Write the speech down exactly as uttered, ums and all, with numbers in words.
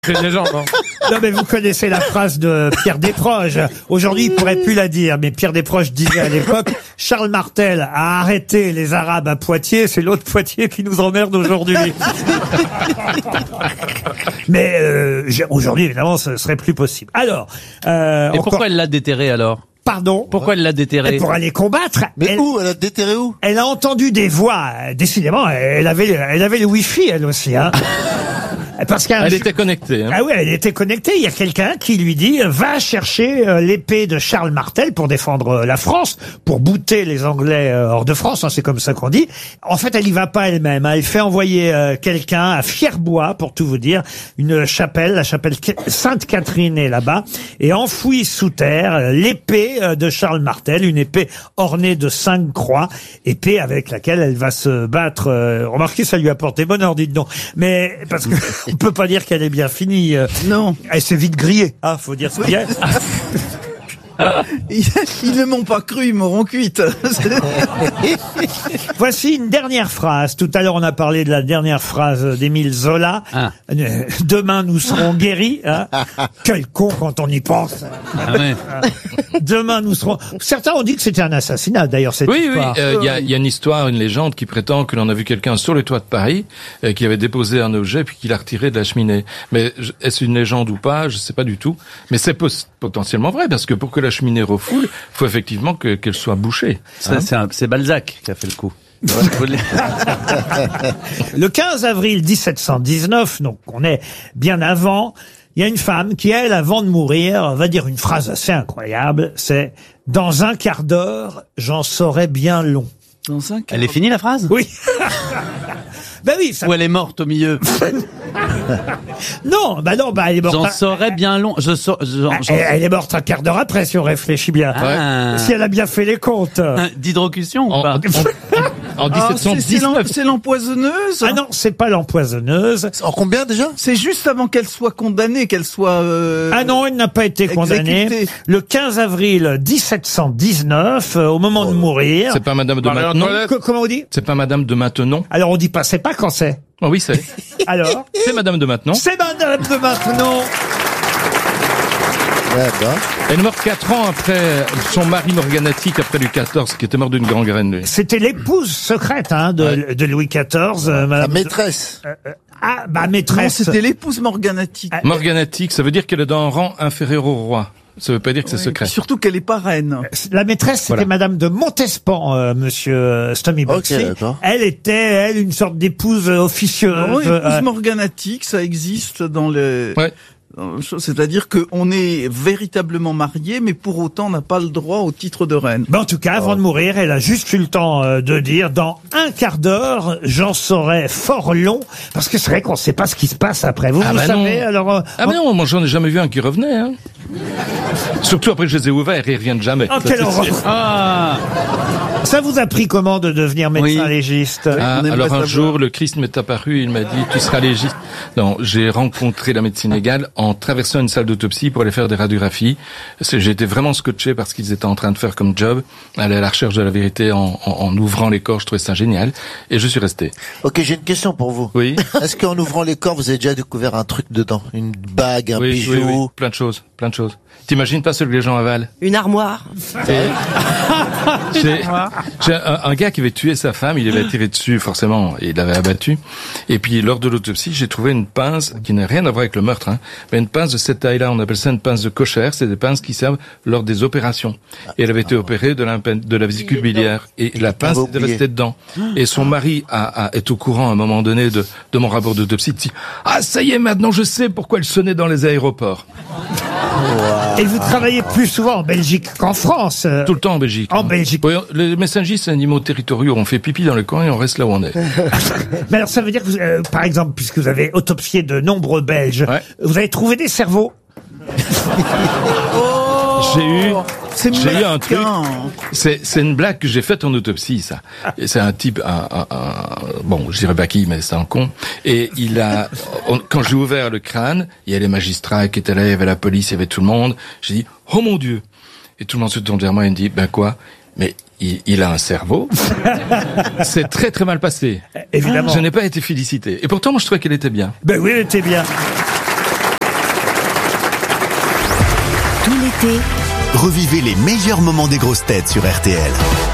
C'est une légende, hein. Non, mais vous connaissez la phrase de Pierre Desproges. Aujourd'hui, il pourrait plus la dire, mais Pierre Desproges disait à l'époque, Charles Martel a arrêté les Arabes à Poitiers, c'est l'autre Poitiers qui nous emmerde aujourd'hui. Mais euh, aujourd'hui, évidemment, ce serait plus possible. Alors, euh, Et encore... pourquoi elle l'a déterré alors? Pardon? Pourquoi elle l'a déterré? Pour aller combattre. Mais elle... où? Elle a déterré où? Elle a entendu des voix. Décidément, elle avait, elle avait le wifi, elle aussi, hein. Parce qu'un... Elle était connectée. Hein. Ah oui, elle était connectée. Il y a quelqu'un qui lui dit « Va chercher euh, l'épée de Charles Martel pour défendre euh, la France, pour bouter les Anglais euh, hors de France. Hein, » c'est comme ça qu'on dit. En fait, elle y va pas elle-même. Hein. Elle fait envoyer euh, quelqu'un à Fierbois, pour tout vous dire, une chapelle, la chapelle Sainte-Catherine est là-bas, et enfouie sous terre euh, l'épée euh, de Charles Martel, une épée ornée de cinq croix, épée avec laquelle elle va se battre. Euh, remarquez, ça lui a porté bonheur, dites donc. Mais parce que... on peut pas dire qu'elle est bien finie. Euh, non. Elle s'est vite grillée. Ah, faut dire ce qu'il y a. Ils, ils ne m'ont pas cru, ils m'auront cuite. Voici une dernière phrase. Tout à l'heure, on a parlé de la dernière phrase d'Émile Zola. Ah. Euh, Demain, nous serons guéris. Hein. Quel con quand on y pense. Ah ouais. Demain, nous serons... Certains ont dit que c'était un assassinat, d'ailleurs, cette Oui, histoire. oui, il euh, y, a, y a une histoire, une légende qui prétend que l'on a vu quelqu'un sur le toit de Paris euh, qui avait déposé un objet puis qui l'a retiré de la cheminée. Mais est-ce une légende ou pas? Je sais pas du tout. Mais c'est pos- potentiellement vrai parce que pour que la cheminée refoule, faut effectivement que, qu'elle soit bouchée. Ça, Hein c'est, un, c'est Balzac qui a fait le coup. Le quinze avril dix-sept cent dix-neuf, donc on est bien avant, il y a une femme qui, elle, avant de mourir, va dire une phrase assez incroyable, c'est « Dans un quart d'heure, j'en saurai bien long ». Dans un Elle est finie la phrase? Oui. Ben oui, ça... Ou elle est morte au milieu? Non, bah non, bah elle est morte. J'en un... saurais bien long. Je so... j'en, j'en... Elle, elle est morte un quart d'heure après, si on réfléchit bien. Ah. Si elle a bien fait les comptes. D'hydrocution ou En, pas? en, en Ah, dix-sept cent c'est, c'est, l'em- dix-neuf. c'est l'empoisonneuse. Ah non, c'est pas l'empoisonneuse. En combien déjà? C'est juste avant qu'elle soit condamnée, qu'elle soit... Euh... Ah non, elle n'a pas été condamnée. Exécutée. Le quinze avril dix-sept cent dix-neuf, euh, au moment de mourir. C'est pas Madame de Maintenon. Co- comment on dit? C'est pas Madame de Maintenon. Alors on dit pas, c'est pas quand c'est. Oh oui, c'est. Alors? C'est Madame de Maintenon. C'est Madame de Maintenon. Ouais, bah. Elle est morte quatre ans après son mari morganatique, après Louis quatorze, qui était mort d'une gangrène, lui. C'était l'épouse secrète hein, de, Ouais. de Louis quatorze. euh, La Madame de- maîtresse. Ah, bah Non, maîtresse. c'était l'épouse morganatique. Ah. Morganatique, ça veut dire qu'elle est d'un rang inférieur au roi. Ça veut pas dire que c'est Oui, secret. surtout qu'elle est pas reine. La maîtresse, c'était Voilà. Madame de Montespan, euh, Monsieur euh, Stomy Boxy. Ok, d'accord. Elle était, elle, une sorte d'épouse euh, officieuse. Non, épouse euh, morganatique, ça existe dans le... Ouais. dans le- C'est-à-dire qu'on est véritablement marié, mais pour autant on n'a pas le droit au titre de reine. Mais en tout cas, avant de mourir, elle a juste eu le temps euh, de dire, dans un quart d'heure, j'en saurai fort long, parce que c'est vrai qu'on ne sait pas ce qui se passe après. Vous, Ah vous bah savez, non. alors... euh, Ah mais non, moi j'en ai jamais vu un qui revenait, hein. Surtout après que je les ai ouverts, ils reviennent jamais. Oh, Ça, quelle c'est horreur. sûr. Ah! Ça vous a pris comment de devenir médecin Oui. légiste? Ah, On aimerait alors un savoir. jour, le Christ m'est apparu, il m'a dit, tu seras légiste. Non, j'ai rencontré la médecine légale en traversant une salle d'autopsie pour aller faire des radiographies. C'est- J'ai été vraiment scotché par ce qu'ils étaient en train de faire comme job, aller à la recherche de la vérité en, en, en ouvrant les corps, je trouvais ça génial. Et je suis resté. Ok, j'ai une question pour vous. Oui, Est-ce qu'en ouvrant les corps, vous avez déjà découvert un truc dedans? Une bague, un oui, bijou? oui, oui, plein de choses, plein de choses. T'imagines pas ce que les gens avalent? Une armoire. J'ai j'ai un, un gars qui avait tué sa femme, il avait tiré dessus forcément, et il l'avait abattu. Et puis lors de l'autopsie, j'ai trouvé une pince qui n'a rien à voir avec le meurtre, hein, mais une pince de cette taille-là, on appelle ça une pince de cocher, c'est des pinces qui servent lors des opérations. Et elle avait été opérée de la, de la vésicule biliaire, et la pince J'avais était oublié. restée dedans. Et son mari a, a, est au courant à un moment donné de, de mon rapport d'autopsie, il dit « Ah, ça y est, maintenant je sais pourquoi elle sonnait dans les aéroports. Et vous travaillez plus souvent en Belgique qu'en France. euh. » Tout le temps en Belgique. En Belgique. Oui, les messagistes, c'est animaux territoriaux, on fait pipi dans le coin et on reste là où on est. Mais alors, ça veut dire que, vous, euh, par exemple, puisque vous avez autopsié de nombreux Belges, Ouais. vous avez trouvé des cerveaux? J'ai eu, C'est j'ai eu un truc. mesquin. C'est, c'est une blague que j'ai faite en autopsie, ça. Et c'est un type, un, un, un- bon, je dirais pas qui, mais c'est un con. Et il a, on- quand j'ai ouvert le crâne, il y a les magistrats qui étaient là, il y avait la police, il y avait tout le monde. J'ai dit, oh mon Dieu. Et tout le monde se tourne vers moi et me dit, ben quoi? Mais il, il a un cerveau. C'est très très mal passé. Évidemment. Je n'ai pas été félicité. Et pourtant, moi, je trouvais qu'elle était bien. Ben oui, elle était bien. l'été, Revivez les meilleurs moments des grosses têtes sur R T L.